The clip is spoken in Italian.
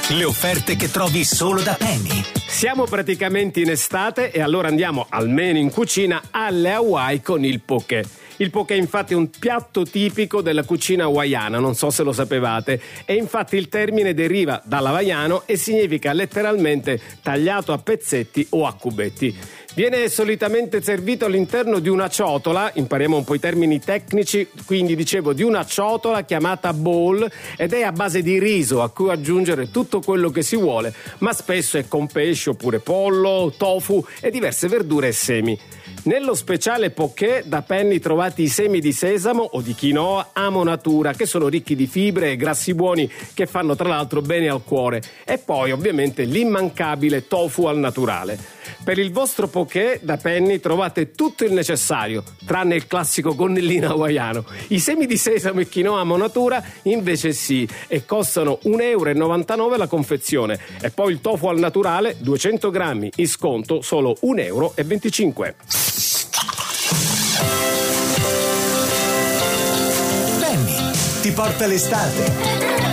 Le offerte che trovi solo da Penny. Siamo praticamente in estate e allora andiamo, almeno in cucina, alle Hawaii con il poké. Il poké infatti è un piatto tipico della cucina hawaiana, non so se lo sapevate, e infatti il termine deriva dall'hawaiano e significa letteralmente tagliato a pezzetti o a cubetti. Viene solitamente servito all'interno di una ciotola, impariamo un po' i termini tecnici, quindi dicevo di una ciotola chiamata bowl, ed è a base di riso a cui aggiungere tutto quello che si vuole, ma spesso è con pesce oppure pollo, tofu e diverse verdure e semi. Nello speciale poké da Penny trovate i semi di sesamo o di quinoa Amo Natura, che sono ricchi di fibre e grassi buoni che fanno tra l'altro bene al cuore, e poi ovviamente l'immancabile tofu al naturale. Per il vostro poké da Penny trovate tutto il necessario, tranne il classico gonnellino hawaiano. I semi di sesamo e quinoa Amo Natura invece sì, e costano 1,99 € la confezione, e poi il tofu al naturale 200 grammi, in sconto solo 1,25 €. Penny ti porta l'estate.